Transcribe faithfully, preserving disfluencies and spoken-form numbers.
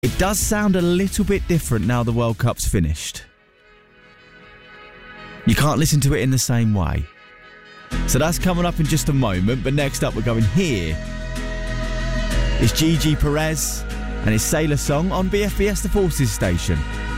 It does sound a little bit different now the World Cup's finished. You can't listen to it in the same way. So that's coming up in just a moment, but next up we're going here. It's Gigi Perez and his Sailor Song on B F B S The Forces station.